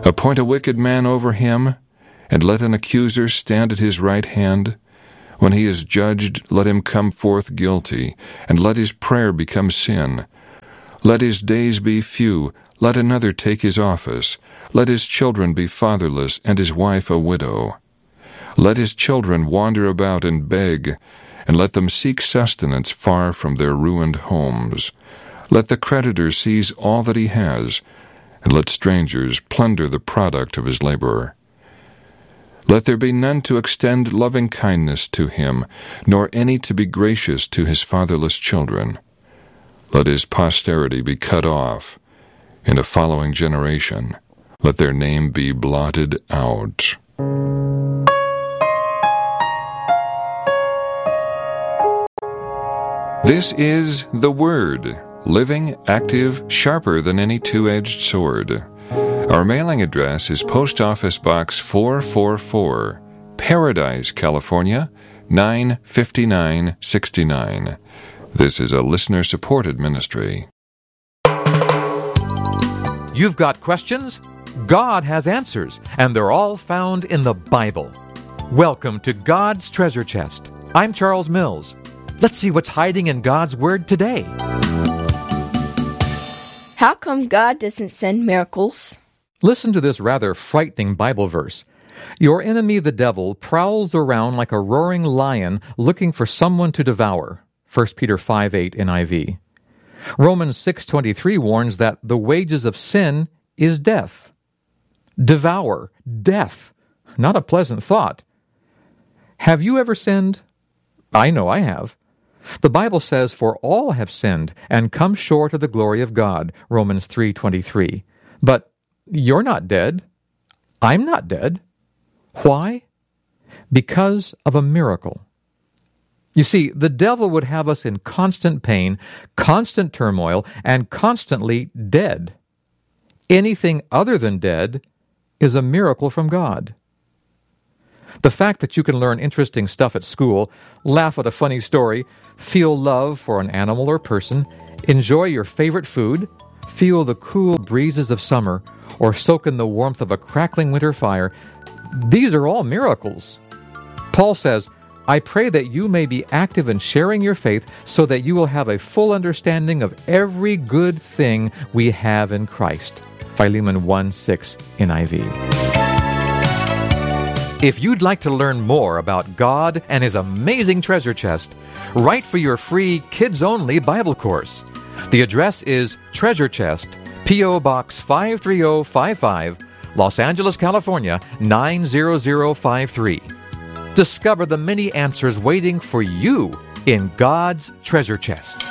Appoint a wicked man over him, and let an accuser stand at his right hand. When he is judged, let him come forth guilty, and let his prayer become sin. Let his days be few, let another take his office. Let his children be fatherless, and his wife a widow. Let his children wander about and beg, and let them seek sustenance far from their ruined homes. Let the creditor seize all that he has, and let strangers plunder the product of his labor. Let there be none to extend loving kindness to him, nor any to be gracious to his fatherless children. Let his posterity be cut off. In a following generation, let their name be blotted out. This is the Word, living, active, sharper than any two-edged sword. Our mailing address is Post Office Box 444, Paradise, California, 95969. This is a listener-supported ministry. You've got questions? God has answers, and they're all found in the Bible. Welcome to God's Treasure Chest. I'm Charles Mills. Let's see what's hiding in God's Word today. How come God doesn't send miracles? Listen to this rather frightening Bible verse. Your enemy, the devil, prowls around like a roaring lion looking for someone to devour. 1 Peter 5:8 NIV. Romans 6:23 warns that the wages of sin is death. Devour, death. Not a pleasant thought. Have you ever sinned? I know I have. The Bible says, "For all have sinned and come short of the glory of God," Romans 3:23. But you're not dead. I'm not dead. Why? Because of a miracle. You see, the devil would have us in constant pain, constant turmoil, and constantly dead. Anything other than dead is a miracle from God. The fact that you can learn interesting stuff at school, laugh at a funny story, feel love for an animal or person, enjoy your favorite food, feel the cool breezes of summer, or soak in the warmth of a crackling winter fire, these are all miracles. Paul says, "I pray that you may be active in sharing your faith so that you will have a full understanding of every good thing we have in Christ." Philemon 1:6 NIV. If you'd like to learn more about God and His amazing treasure chest, write for your free kids-only Bible course. The address is Treasure Chest, P.O. Box 53055, Los Angeles, California, 90053. Discover the many answers waiting for you in God's treasure chest.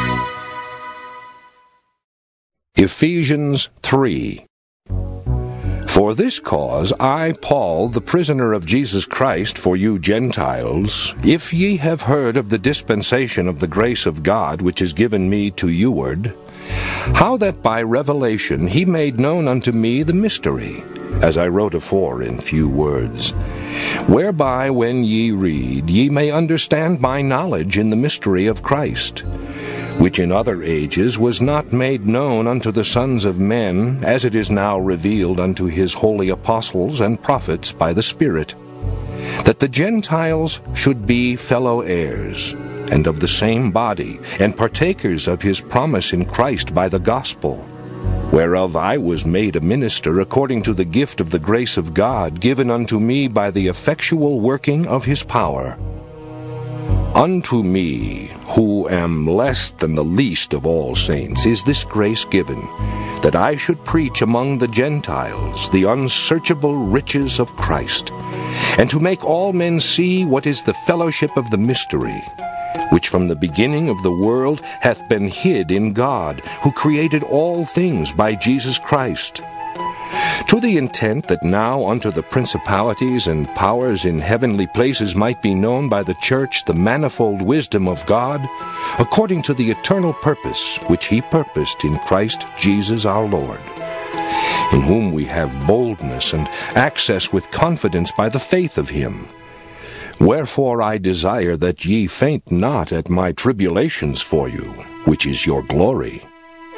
Ephesians 3. For this cause I, Paul, the prisoner of Jesus Christ for you Gentiles, if ye have heard of the dispensation of the grace of God which is given me to youward, how that by revelation he made known unto me the mystery, as I wrote afore in few words, whereby when ye read, ye may understand my knowledge in the mystery of Christ, which in other ages was not made known unto the sons of men, as it is now revealed unto his holy apostles and prophets by the Spirit, that the Gentiles should be fellow heirs, and of the same body, and partakers of his promise in Christ by the gospel, whereof I was made a minister according to the gift of the grace of God given unto me by the effectual working of his power. Unto me, who am less than the least of all saints, is this grace given, that I should preach among the Gentiles the unsearchable riches of Christ, and to make all men see what is the fellowship of the mystery, which from the beginning of the world hath been hid in God, who created all things by Jesus Christ, to the intent that now unto the principalities and powers in heavenly places might be known by the church the manifold wisdom of God, according to the eternal purpose which he purposed in Christ Jesus our Lord, in whom we have boldness and access with confidence by the faith of him. Wherefore I desire that ye faint not at my tribulations for you, which is your glory.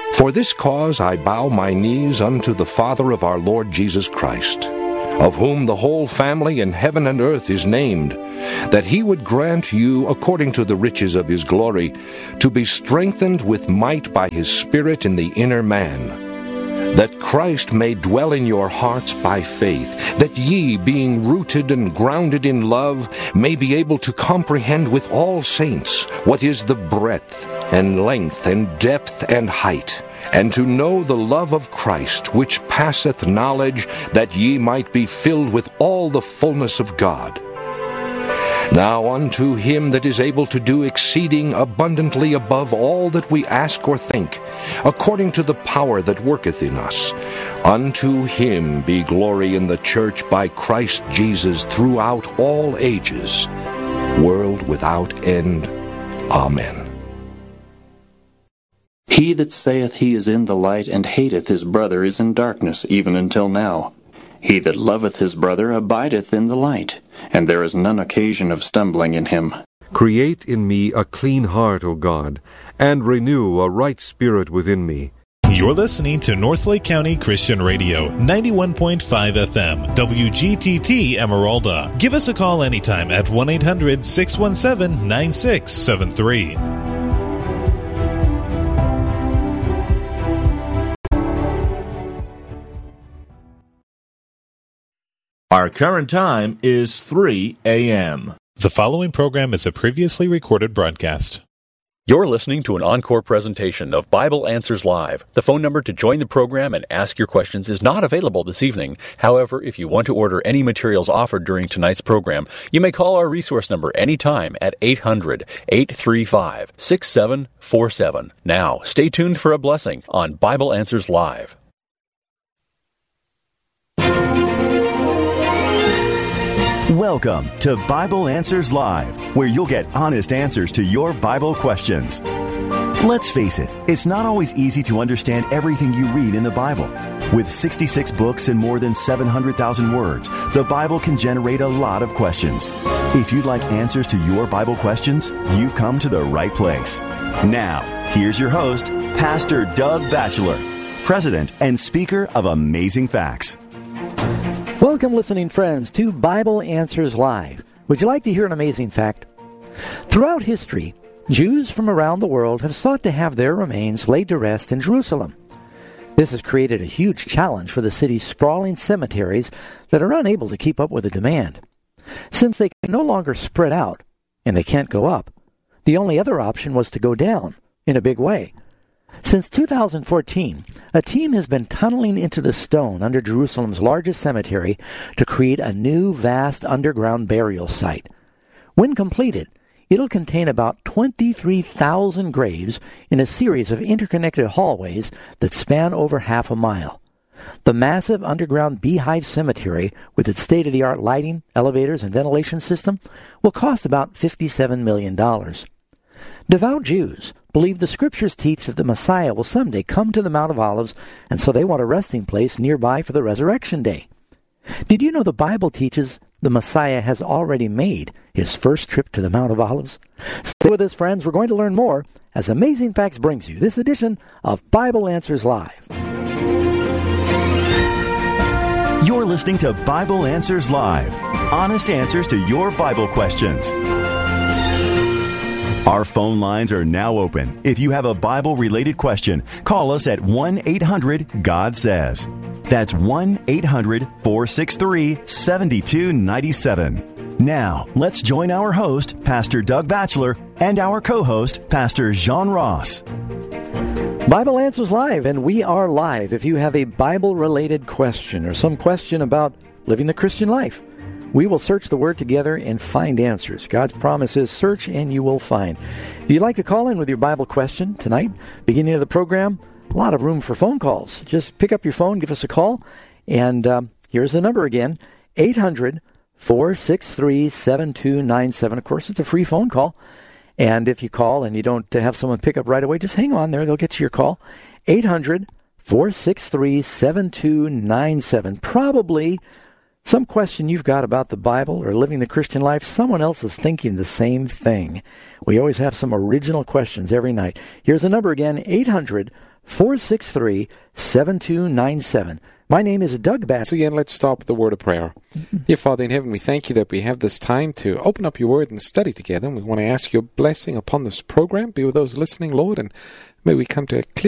For this cause I bow my knees unto the Father of our Lord Jesus Christ, of whom the whole family in heaven and earth is named, that he would grant you, according to the riches of his glory, to be strengthened with might by his Spirit in the inner man, that Christ may dwell in your hearts by faith, that ye, being rooted and grounded in love, may be able to comprehend with all saints what is the breadth and length and depth and height, and to know the love of Christ, which passeth knowledge, that ye might be filled with all the fullness of God. Now unto him that is able to do exceeding abundantly above all that we ask or think, according to the power that worketh in us, unto him be glory in the church by Christ Jesus throughout all ages, world without end. Amen. He that saith he is in the light and hateth his brother is in darkness, even until now. He that loveth his brother abideth in the light, and there is none occasion of stumbling in him. Create in me a clean heart, O God, and renew a right spirit within me. You're listening to Northlake County Christian Radio, 91.5 FM, WGTT Emeralda. Give us a call anytime at 1-800-617-9673. Our current time is 3 a.m. The following program is a previously recorded broadcast. You're listening to an encore presentation of Bible Answers Live. The phone number to join the program and ask your questions is not available this evening. However, if you want to order any materials offered during tonight's program, you may call our resource number anytime at 800-835-6747. Now, stay tuned for a blessing on Bible Answers Live. Welcome to Bible Answers Live, where you'll get honest answers to your Bible questions. Let's face it, it's not always easy to understand everything you read in the Bible. With 66 books and more than 700,000 words, the Bible can generate a lot of questions. If you'd like answers to your Bible questions, you've come to the right place. Now, here's your host, Pastor Doug Batchelor, President and Speaker of Amazing Facts. Welcome, listening friends, to Bible Answers Live. Would you like to hear an amazing fact? Throughout history, Jews from around the world have sought to have their remains laid to rest in Jerusalem. This has created a huge challenge for the city's sprawling cemeteries that are unable to keep up with the demand. Since they can no longer spread out, and they can't go up, the only other option was to go down in a big way. Since 2014, a team has been tunneling into the stone under Jerusalem's largest cemetery to create a new, vast underground burial site. When completed, it'll contain about 23,000 graves in a series of interconnected hallways that span over half a mile. The massive underground Beehive Cemetery, with its state-of-the-art lighting, elevators, and ventilation system, will cost about $57 million. Devout Jews believe the Scriptures teach that the Messiah will someday come to the Mount of Olives, and so they want a resting place nearby for the resurrection day. Did you know the Bible teaches the Messiah has already made his first trip to the Mount of Olives? Stay with us, friends. We're going to learn more as Amazing Facts brings you this edition of Bible Answers Live. You're listening to Bible Answers Live, honest answers to your Bible questions. Our phone lines are now open. If you have a Bible-related question, call us at 1-800-GOD-SAYS. That's 1-800-463-7297. Now, let's join our host, Pastor Doug Batchelor, and our co-host, Pastor Jean Ross. Bible Answers Live, and we are live. If you have a Bible-related question or some question about living the Christian life, we will search the Word together and find answers. God's promise is search and you will find. If you'd like to call in with your Bible question tonight, beginning of the program, a lot of room for phone calls. Just pick up your phone, give us a call, and here's the number again, 800-463-7297. Of course, it's a free phone call. And if you call and you don't have someone pick up right away, just hang on there. They'll get to your call. 800-463-7297. Probably some question you've got about the Bible or living the Christian life, someone else is thinking the same thing. We always have some original questions every night. Here's the number again, 800 888-463-7297. My name is Doug Bass. Again, let's stop with the word of prayer. Dear Father in heaven, we thank you that we have this time to open up your word and study together. And we want to ask your blessing upon this program. Be with those listening, Lord, and may we come to a clear